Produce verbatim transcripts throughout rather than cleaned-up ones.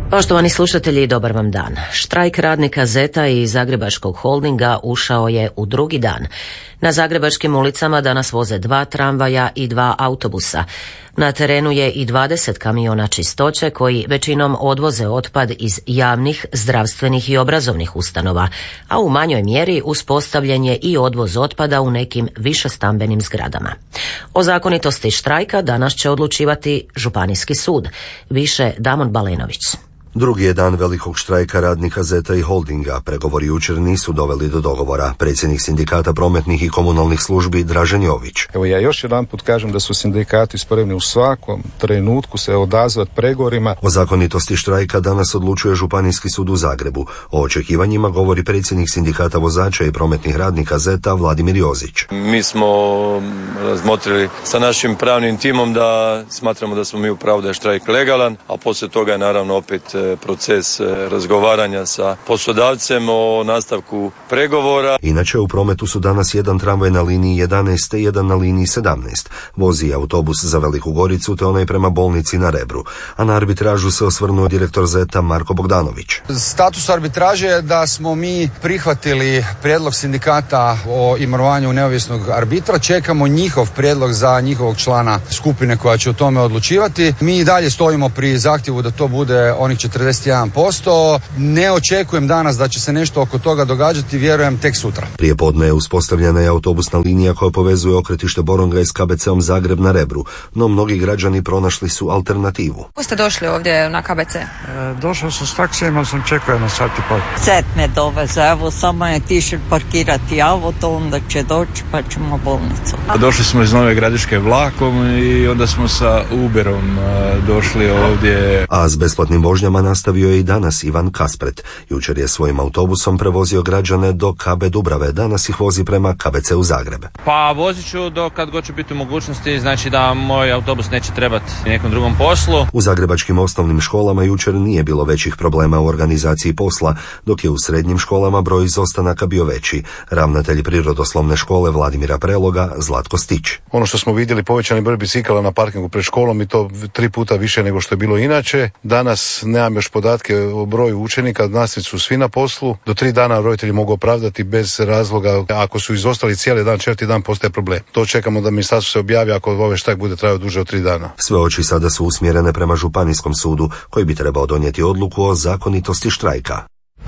Poštovani slušatelji, dobar vam dan. Štrajk radnika Zeta i Zagrebačkog holdinga ušao je u drugi dan. Na zagrebačkim ulicama danas voze dva tramvaja i dva autobusa. Na terenu je i dvadeset kamiona čistoće koji većinom odvoze otpad iz javnih, zdravstvenih i obrazovnih ustanova, a u manjoj mjeri uspostavljen je i odvoz otpada u nekim višestambenim zgradama. O zakonitosti štrajka danas će odlučivati Županijski sud. Više Damon Balenović. Drugi je dan velikog štrajka radnika Zeta i holdinga. Pregovori jučer nisu doveli do dogovora. Predsjednik sindikata prometnih i komunalnih službi Dražen Jović. Evo ja još jedan put kažem da su sindikati spremni u svakom trenutku se odazvati pregovorima. O zakonitosti štrajka danas odlučuje Županijski sud u Zagrebu. O očekivanjima govori predsjednik sindikata vozača i prometnih radnika Zeta Vladimir Jozić. Mi smo razmotrili sa našim pravnim timom da smatramo da smo mi u pravu da je štrajk legalan, a poslije toga je naravno opet proces razgovaranja sa poslodavcem o nastavku pregovora. Inače u prometu su danas jedan tramvaj na liniji jedanaest te jedan na liniji sedamnaest. Vozi autobus za Veliku Goricu te onaj prema bolnici na Rebru. A na arbitražu se osvrnuo direktor Zeta Marko Bogdanović. Status arbitraže je da smo mi prihvatili prijedlog sindikata o imenovanju neovisnog arbitra. Čekamo njihov prijedlog za njihovog člana skupine koja će o tome odlučivati. Mi i dalje stojimo pri zahtjevu da to bude onih četrdeset jedan posto. Ne očekujem danas da će se nešto oko toga događati, vjerujem tek sutra. Prije podne je uspostavljena je autobusna linija koja povezuje okretište Borongaj s K B C-om Zagreb na Rebru, no mnogi građani pronašli su alternativu. Kako ste došli ovdje na K B C? E, došao sam s taksijem, ali sam čekao jedno sat i pol. Zet me doveze, evo samo je tišel parkirati auto, onda će doći pa ćemo bolnicu. Došli smo iz Nove Gradiške vlakom i onda smo sa Uberom došli ovdje. A s besplatnim vožnjama nastavio je i danas Ivan Kaspret. Jučer je svojim autobusom prevozio građane do K B Dubrave, danas ih vozi prema K B C u Zagreb. Pa vozit ću do kad god ću biti u mogućnosti, znači da moj autobus neće trebati nekom drugom poslu. U zagrebačkim osnovnim školama jučer nije bilo većih problema u organizaciji posla, dok je u srednjim školama broj izostanaka bio veći. Ravnatelj prirodoslovne škole Vladimira Preloga Zlatko Stić. Ono što smo vidjeli, povećani broj bicikala na parkingu pred školom i to tri puta više nego što je bilo inače. Danas nemam još podatke o broju učenika, nastavnici su svi na poslu. Do tri dana roditelji mogu opravdati bez razloga. Ako su izostali cijeli dan, četvrti dan postaje problem. To čekamo da ministarstvo se objavi ako ovaj štrajk bude trajao duže od tri dana. Sve oči sada su usmjerene prema Županijskom sudu, koji bi trebao donijeti odluku o zakonitosti štrajka.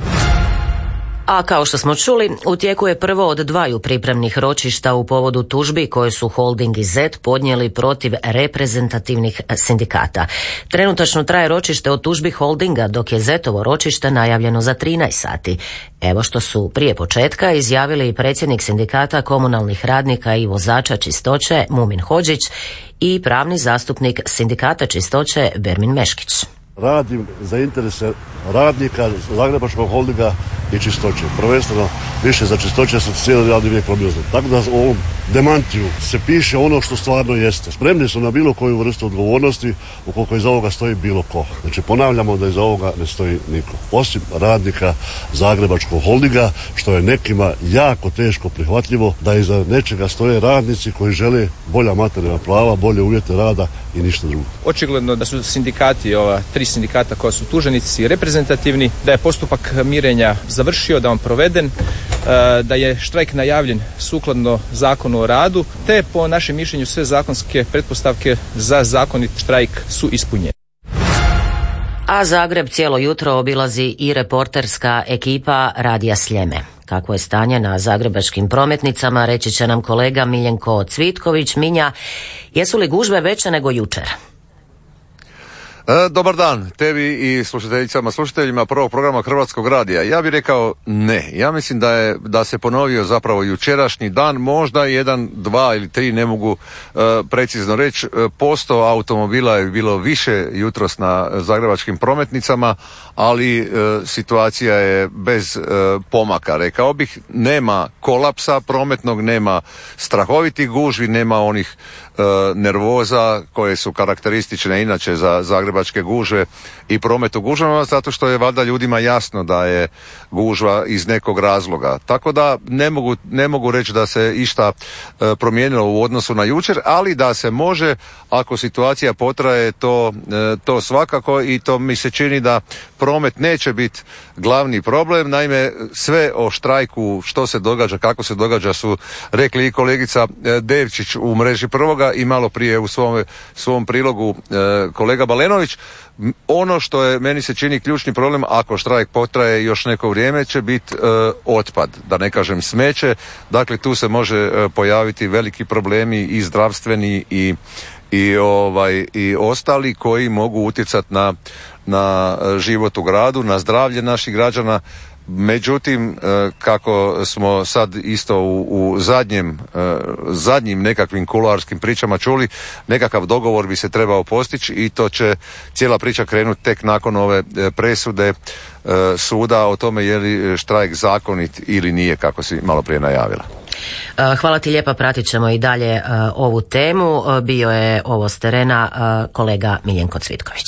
A kao što smo čuli, u tijeku je prvo od dvaju pripremnih ročišta u povodu tužbi koje su Holding i Zet podnijeli protiv reprezentativnih sindikata. Trenutačno traje ročište o tužbi Holdinga, dok je Zetovo ročište najavljeno za trinaest sati. Evo što su prije početka izjavili predsjednik sindikata komunalnih radnika i vozača čistoće Mumin Hodžić i pravni zastupnik sindikata čistoće Bermin Meškić. Radim za interese radnika Zagrebačkog holdinga i čistoće. Prvenstveno više za čistoće sam cijeli radni vijek probio. Tako da u ovom demantiju se piše ono što stvarno jeste. Spremni su na bilo koju vrstu odgovornosti ukoliko iza ovoga stoji bilo ko. Znači ponavljamo da iza ovoga ne stoji niko. Osim radnika Zagrebačkog holdinga, što je nekima jako teško prihvatljivo da iza nečega stoje radnici koji žele bolja materijalna prava, bolje uvjete rada i ništa drugo. Očigledno da su sindikati, ova tri sindikata koja su tuženici reprezentativni, da je postupak mirenja završio, da on proveden, da je štrajk najavljen sukladno Zakonu o radu, te po našem mišljenju sve zakonske pretpostavke za zakonit štrajk su ispunjene. A Zagreb cijelo jutro obilazi i reporterska ekipa Radija Sljeme. Kako je stanje na zagrebačkim prometnicama, reći će nam kolega Miljenko Cvitković. Minja, jesu li gužve veće nego jučer? E, dobar dan tebi i slušateljicama, slušateljima prvog programa Hrvatskog radija. Ja bih rekao ne. Ja mislim da je da se ponovio zapravo jučerašnji dan, možda jedan, dva ili tri, ne mogu e, precizno reći. Posto automobila je bilo više jutros na zagrebačkim prometnicama, ali e, situacija je bez e, pomaka. Rekao bih, nema kolapsa prometnog, nema strahovitih gužvi, nema onih e, nervoza koje su karakteristične inače za Zagreba zagrebačke gužve i promet u gužvama, zato što je valjda ljudima jasno da je gužva iz nekog razloga. Tako da ne mogu, ne mogu reći da se išta e, promijenilo u odnosu na jučer, ali da se može, ako situacija potraje, to, e, to svakako, i to mi se čini da promet neće biti glavni problem. Naime, sve o štrajku, što se događa, kako se događa, su rekli i kolegica Devčić u mreži prvoga i malo prije u svom, svom prilogu e, kolega Balenović. Ono što je, meni se čini, ključni problem, ako štrajk potraje još neko vrijeme, će biti e, otpad, da ne kažem smeće. Dakle, tu se može e, pojaviti veliki problemi i zdravstveni i, i, ovaj, i ostali koji mogu utjecati na, na život u gradu, na zdravlje naših građana. Međutim, kako smo sad isto u, u zadnjem, zadnjim nekakvim kuloarskim pričama čuli, nekakav dogovor bi se trebao postići i to će cijela priča krenuti tek nakon ove presude suda o tome je li štrajk zakonit ili nije, kako si malo prije najavila. Hvala ti lijepa, pratit ćemo i dalje ovu temu. Bio je ovo s terena kolega Miljenko Cvitković.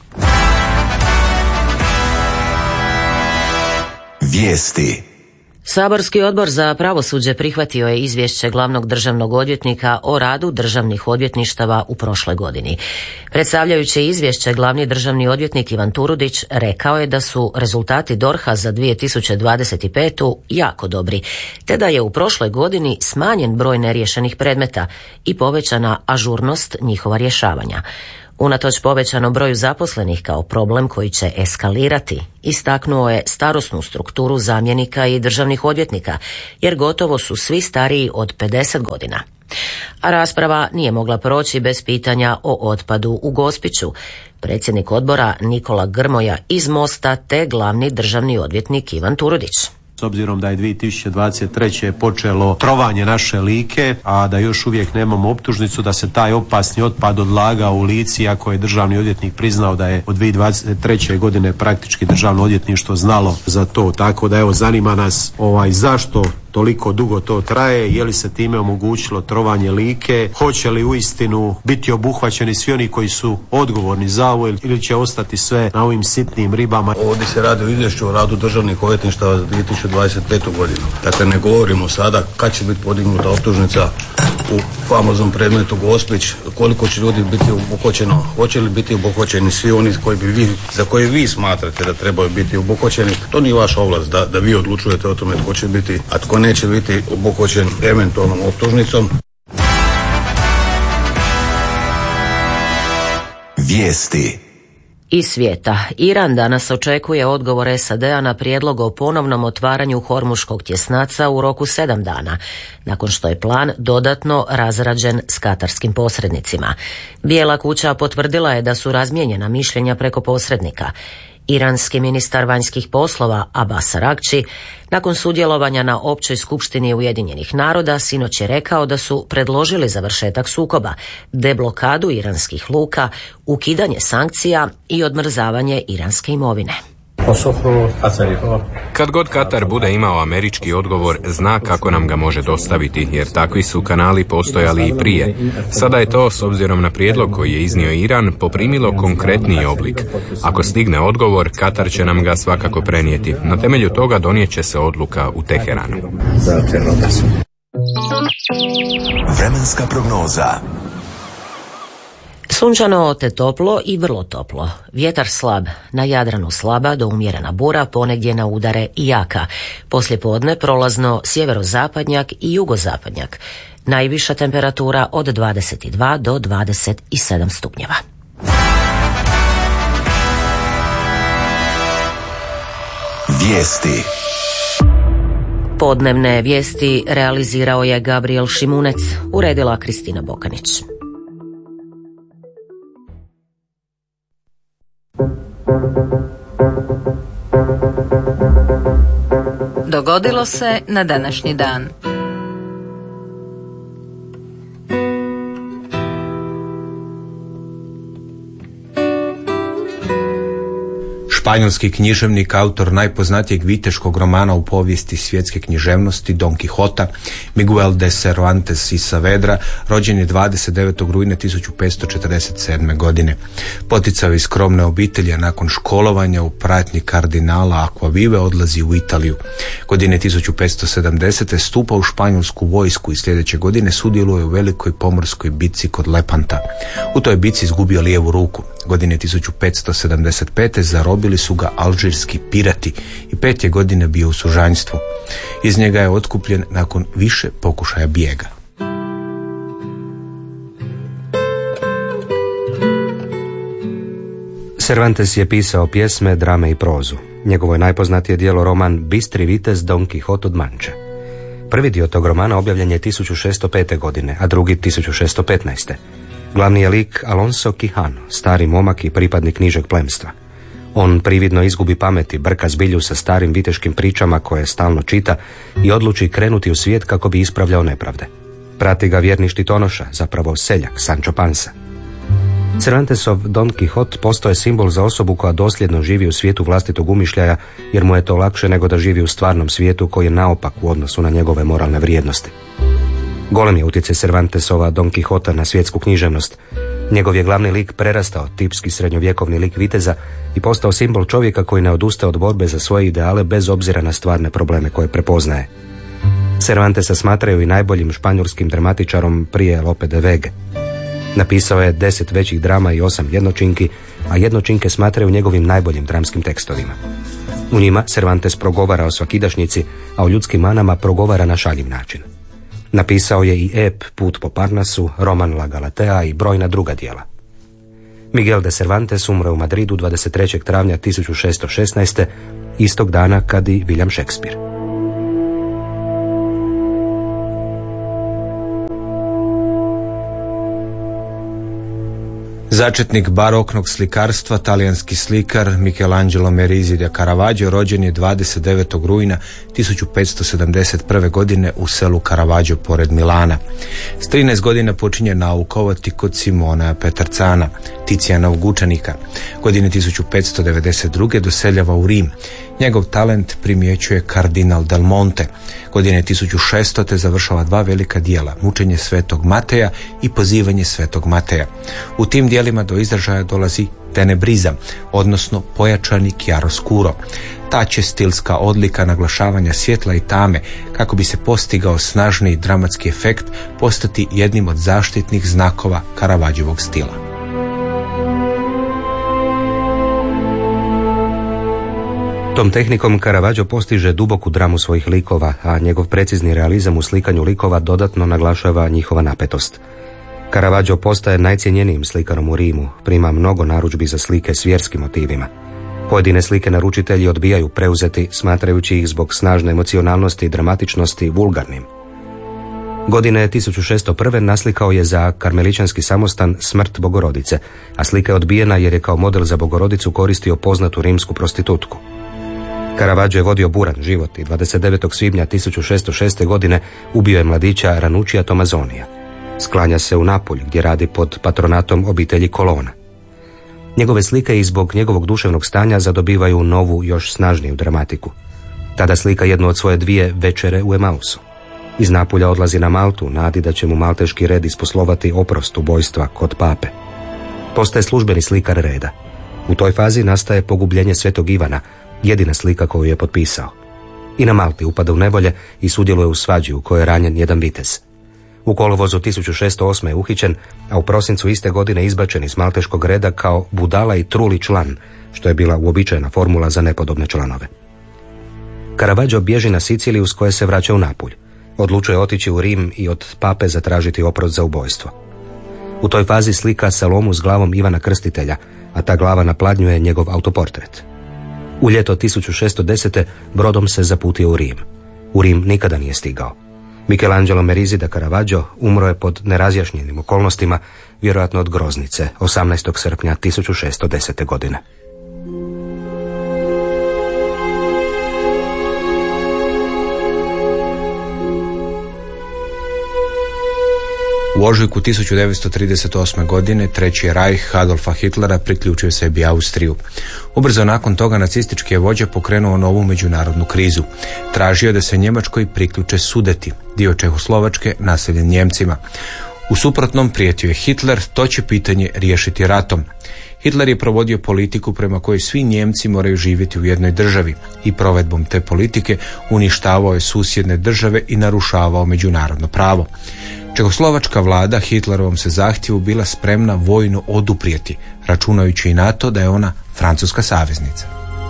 Vijesti. Saborski odbor za pravosuđe prihvatio je izvješće glavnog državnog odvjetnika o radu državnih odvjetništava u prošloj godini. Predstavljajući izvješće, glavni državni odvjetnik Ivan Turudić rekao je da su rezultati D O R H-a za dvije tisuće dvadeset petu jako dobri, te da je u prošloj godini smanjen broj neriješenih predmeta i povećana ažurnost njihova rješavanja. Unatoč povećanom broju zaposlenih kao problem koji će eskalirati, istaknuo je starosnu strukturu zamjenika i državnih odvjetnika, jer gotovo su svi stariji od pedeset godina. A rasprava nije mogla proći bez pitanja o otpadu u Gospiću. Predsjednik odbora Nikola Grmoja iz Mosta te glavni državni odvjetnik Ivan Turudić. S obzirom da je dvije tisuće dvadeset treće počelo trovanje naše Like, a da još uvijek nemamo optužnicu da se taj opasni otpad odlagao u Lici, ako je državni odvjetnik priznao da je od dvije tisuće dvadeset treće godine praktički državno odvjetništvo znalo za to. Tako da evo, zanima nas ovaj zašto toliko dugo to traje, je li se time omogućilo trovanje Like, hoće li uistinu biti obuhvaćeni svi oni koji su odgovorni za ovo ili će ostati sve na ovim sitnim ribama. Ovdje se radi o izvješću o radu državnih odvjetništava za dvije tisuće dvadeset petu godinu. Dakle, ne govorimo sada kad će biti podignuta optužnica u famoznom predmetu Gospić, koliko će ljudi biti obuhvaćeno, hoće li biti obuhvaćeni svi oni koji bi vi, za koje vi smatrate da trebaju biti obuhvaćeni. To nije vaša ovlast da, da vi odlučujete o tome tko će biti, a tko neće biti obuhvaćen eventualnom optužnicom. Vijesti. Iz svijeta. Iran danas očekuje odgovor S A D-a na prijedlog o ponovnom otvaranju Hormuškog tjesnaca u roku sedam dana, nakon što je plan dodatno razrađen s katarskim posrednicima. Bijela kuća potvrdila je da su razmijenjena mišljenja preko posrednika. Iranski ministar vanjskih poslova Abbas Araghči nakon sudjelovanja na općoj skupštini Ujedinjenih naroda sinoć je rekao da su predložili završetak sukoba, deblokadu iranskih luka, ukidanje sankcija i odmrzavanje iranske imovine. Kad god Katar bude imao američki odgovor, zna kako nam ga može dostaviti, jer takvi su kanali postojali i prije. Sada je to, s obzirom na prijedlog koji je iznio Iran, poprimilo konkretniji oblik. Ako stigne odgovor, Katar će nam ga svakako prenijeti. Na temelju toga donijet će se odluka u Teheranu. Vremenska prognoza. Sunčano te toplo i vrlo toplo. Vjetar slab, na Jadranu slaba do umjerena bura, ponegdje na udare i jaka. Poslijepodne prolazno sjeverozapadnjak i jugozapadnjak. Najviša temperatura od dvadeset dva do dvadeset sedam stupnjeva. Vijesti. Podnevne vijesti realizirao je Gabriel Šimunec, uredila Kristina Bokanić. Dogodilo se na današnji dan. španjolski književnik, autor najpoznatijeg viteškog romana u povijesti svjetske književnosti Don Quixota, Miguel de Cervantes y Saavedra, rođen je dvadeset devetog rujna tisuću petsto četrdeset sedme. godine. Poticao iz skromne obitelji, a nakon školovanja u pratnji kardinala Aquavive odlazi u Italiju. Godine tisuću petsto sedamdesete stupa u španjolsku vojsku i sljedeće godine sudjeluje u velikoj pomorskoj bitci kod Lepanta. U toj bitci izgubio lijevu ruku. Godine tisuću petsto sedamdeset pete zarobili su ga alžirski pirati i pet je godine bio u sužanjstvu. Iz njega je otkupljen nakon više pokušaja bijega. Cervantes je pisao pjesme, drame i prozu. Njegovo je najpoznatije djelo roman Bistri vitez Don Quixote od Manče. Prvi dio tog romana objavljen je tisuću šesto pete. godine, a drugi tisuću šesto petnaeste. Glavni je lik Alonso Quijano, stari momak i pripadnik nižeg plemstva. On prividno izgubi pameti, brka zbilju sa starim viteškim pričama koje stalno čita i odluči krenuti u svijet kako bi ispravljao nepravde. Prati ga vjerni štitonoša, zapravo seljak Sancho Panza. Cervantesov Don Quixote postao je simbol za osobu koja dosljedno živi u svijetu vlastitog umišljaja, jer mu je to lakše nego da živi u stvarnom svijetu koji je naopak u odnosu na njegove moralne vrijednosti. Golem je utjecaj Cervantesova Don Quixota na svjetsku književnost. Njegov je glavni lik prerastao tipski srednjovjekovni lik viteza i postao simbol čovjeka koji ne odustaje od borbe za svoje ideale bez obzira na stvarne probleme koje prepoznaje. Cervantesa smatraju i najboljim španjolskim dramatičarom prije Lope de Vege. Napisao je deset većih drama i osam jednočinki, a jednočinke smatraju njegovim najboljim dramskim tekstovima. U njima Cervantes progovara o svakidašnjici, a o ljudskim manama progovara na šaljiv način. Napisao je i ep Put po Parnasu, roman La Galatea i brojna druga djela. Miguel de Cervantes umre u Madridu dvadeset trećeg travnja tisuću šesto šesnaeste. istog dana kad i William Shakespeare. Začetnik baroknog slikarstva, talijanski slikar Michelangelo Merisi da Caravaggio rođen je dvadeset devetog rujna tisuću petsto sedamdeset prve. godine u selu Caravaggio pored Milana. S trinaest godina počinje naukovati kod Simona Petarcana, Ticijanovog učenika. Godine tisuću petsto devedeset druge. doseljava u Rim. Njegov talent primjećuje kardinal Del Monte. Godine tisuću šeststote. završava dva velika dijela, Mučenje svetog Mateja i Pozivanje svetog Mateja. U tim dijelima do izražaja dolazi tenebrizam, odnosno pojačani chiaroscuro. Ta će stilska odlika naglašavanja svjetla i tame, kako bi se postigao snažniji dramatski efekt, postati jednim od zaštitnih znakova Caravaggiovog stila. Tom tehnikom Caravaggio postiže duboku dramu svojih likova, a njegov precizni realizam u slikanju likova dodatno naglašava njihova napetost. Caravaggio postaje najcjenjenijim slikarom u Rimu, prima mnogo narudžbi za slike s vjerskim motivima. Pojedine slike naručitelji odbijaju preuzeti, smatrajući ih zbog snažne emocionalnosti i dramatičnosti vulgarnim. Godine tisuću šesto prve. naslikao je za karmeličanski samostan Smrt Bogorodice, a slika je odbijena jer je kao model za Bogorodicu koristio poznatu rimsku prostitutku. Caravaggio je vodio buran život i dvadeset devetog svibnja tisuću šesto šeste. godine ubio je mladića Ranuccia Tomazonija. Sklanja se u Napulj, gdje radi pod patronatom obitelji Colonna. Njegove slike i zbog njegovog duševnog stanja zadobivaju novu, još snažniju dramatiku. Tada slika jednu od svoje dvije večere u Emausu. Iz Napulja odlazi na Maltu, nadi da će mu malteški red isposlovati oprost ubojstva kod pape. Postaje službeni slikar reda. U toj fazi nastaje Pogubljenje svetog Ivana, jedina slika koju je potpisao. I na Malti upada u nevolje i sudjeluje u svađi u kojoj je ranjen jedan vitez. U kolovozu tisuću šesto osme. je uhićen, a u prosincu iste godine izbačen iz malteškog reda kao budala i truli član, što je bila uobičajena formula za nepodobne članove. Caravaggio bježi na Siciliju, s koje se vraća u Napulj. Odlučuje otići u Rim i od pape zatražiti oprost za ubojstvo. U toj fazi slika Salomu s glavom Ivana Krstitelja, a ta glava napladnjuje njegov autoportret. U ljeto tisuću šesto desete. brodom se zaputio u Rim. U Rim nikada nije stigao. Michelangelo Merisi da Caravaggio umro je pod nerazjašnjenim okolnostima, vjerojatno od groznice, osamnaestog srpnja tisuću šesto desete. godine. U ožujku tisuću devetsto trideset osme. godine Treći Reich Adolfa Hitlera priključio sebi Austriju. Ubrzo nakon toga nacistički je vođa pokrenuo novu međunarodnu krizu. Tražio da se Njemačkoj priključe Sudeti, dio Čehoslovačke naseljen Njemcima. U suprotnom prijetio je Hitler, to će pitanje riješiti ratom. Hitler je provodio politiku prema kojoj svi Njemci moraju živjeti u jednoj državi i provedbom te politike uništavao je susjedne države i narušavao međunarodno pravo. Čehoslovačka vlada Hitlerovom se zahtjevu bila spremna vojno oduprijeti, računajući i na to da je ona francuska saveznica.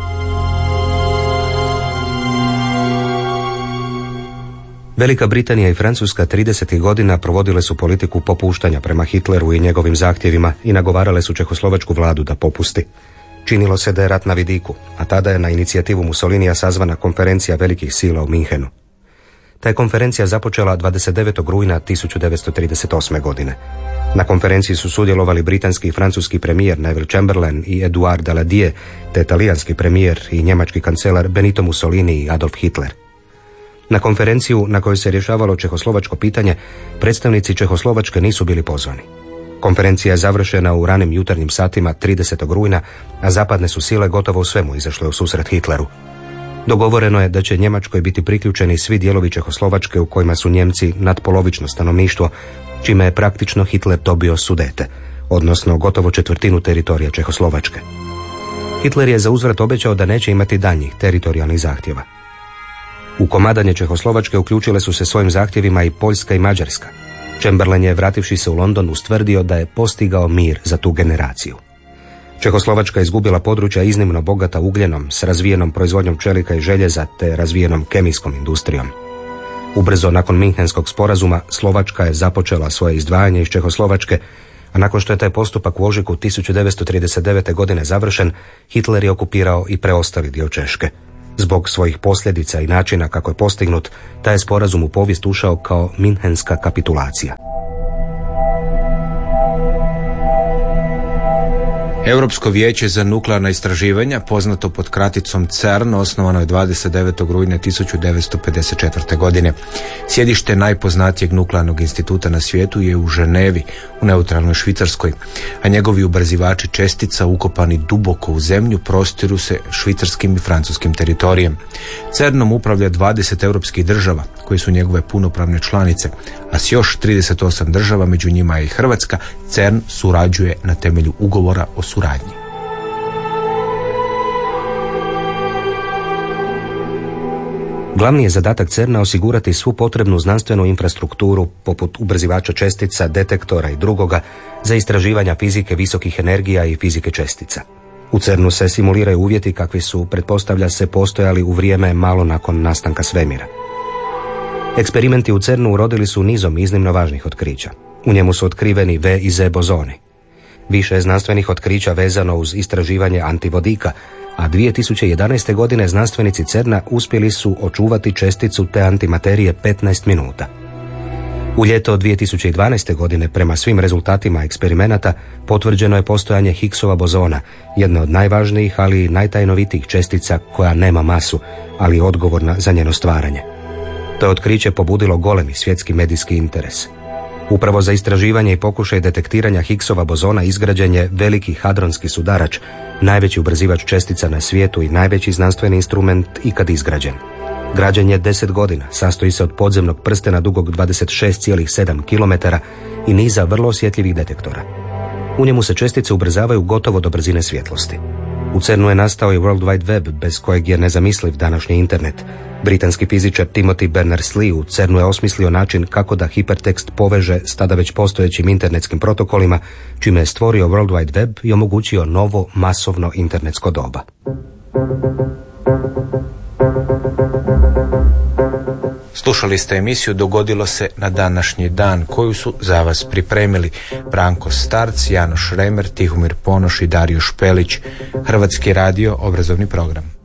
Velika Britanija i Francuska tridesetih godina provodile su politiku popuštanja prema Hitleru i njegovim zahtjevima i nagovarale su čehoslovačku vladu da popusti. Činilo se da je rat na vidiku, a tada je na inicijativu Mussolinija sazvana konferencija velikih sila u Minhenu. Ta je konferencija započela dvadeset devetog rujna tisuću devetsto trideset osme. godine. Na konferenciji su sudjelovali britanski i francuski premijer Neville Chamberlain i Edouard Daladier, te talijanski premijer i njemački kancelar Benito Mussolini i Adolf Hitler. Na konferenciju na kojoj se rješavalo čehoslovačko pitanje, predstavnici Čehoslovačke nisu bili pozvani. Konferencija je završena u ranim jutarnjim satima tridesetog rujna, a zapadne su sile gotovo u svemu izašle u susret Hitleru. Dogovoreno je da će Njemačkoj biti priključeni svi dijelovi Čehoslovačke u kojima su Njemci nadpolovično stanovništvo, čime je praktično Hitler dobio Sudete, odnosno gotovo četvrtinu teritorija Čehoslovačke. Hitler je za uzvrat obećao da neće imati daljnjih teritorijalnih zahtjeva. U komadanje Čehoslovačke uključile su se svojim zahtjevima i Poljska i Mađarska. Chamberlain je, vrativši se u London, ustvrdio da je postigao mir za tu generaciju. Čehoslovačka je izgubila područja iznimno bogata ugljenom, s razvijenom proizvodnjom čelika i željeza te razvijenom kemijskom industrijom. Ubrzo nakon Minhenskog sporazuma Slovačka je započela svoje izdvajanje iz Čehoslovačke, a nakon što je taj postupak u ožujku tisuću devetsto trideset devete. godine završen, Hitler je okupirao i preostali dio Češke. Zbog svojih posljedica i načina kako je postignut, taj je sporazum u povijest ušao kao Minhenska kapitulacija. Europsko vijeće za nuklearna istraživanja, poznato pod kraticom CERN, osnovano je dvadeset devetog rujna tisuću devetsto pedeset četvrte. godine. Sjedište najpoznatijeg nuklearnog instituta na svijetu je u Ženevi, u neutralnoj Švicarskoj, a njegovi ubrzivači čestica ukopani duboko u zemlju prostiru se švicarskim i francuskim teritorijem. CERNom upravlja dvadeset europskih država, koje su njegove punopravne članice, a s još trideset osam država, među njima je i Hrvatska, CERN surađuje na temelju ugovora o suradnji. Glavni je zadatak CERN-a osigurati svu potrebnu znanstvenu infrastrukturu, poput ubrzivača čestica, detektora i drugoga, za istraživanja fizike visokih energija i fizike čestica. U CERN-u se simuliraju uvjeti kakvi su, pretpostavlja se, postojali u vrijeme malo nakon nastanka svemira. Eksperimenti u CERN-u urodili su nizom iznimno važnih otkrića. U njemu su otkriveni V i Z bozoni. Više je znanstvenih otkrića vezano uz istraživanje antivodika, a dvije tisuće jedanaeste. godine znanstvenici CERN-a uspjeli su očuvati česticu te antimaterije petnaest minuta. U ljeto dvije tisuće dvanaeste. godine, prema svim rezultatima eksperimenata, potvrđeno je postojanje Higgsova bozona, jedna od najvažnijih, ali i najtajnovitijih čestica koja nema masu, ali je odgovorna za njeno stvaranje. To je otkriće pobudilo golemi svjetski medijski interes. Upravo za istraživanje i pokušaj detektiranja Higgsova bozona izgrađen je veliki hadronski sudarač, najveći ubrzivač čestica na svijetu i najveći znanstveni instrument ikad izgrađen. Građen je deset godina, sastoji se od podzemnog prstena dugog dvadeset šest zarez sedam kilometara i niza vrlo osjetljivih detektora. U njemu se čestice ubrzavaju gotovo do brzine svjetlosti. U CERN-u je nastao i World Wide Web, bez kojeg je nezamisliv današnji internet. Britanski fizičar Timothy Berners-Lee u CERN-u je osmislio način kako da hipertekst poveže s tada već postojećim internetskim protokolima, čime je stvorio World Wide Web i omogućio novo masovno internetsko doba. Slušali ste emisiju Dogodilo se na današnji dan, koju su za vas pripremili Branko Starc, Janoš Remer, Tihomir Ponoš i Dario Špelić. Hrvatski radio, obrazovni program.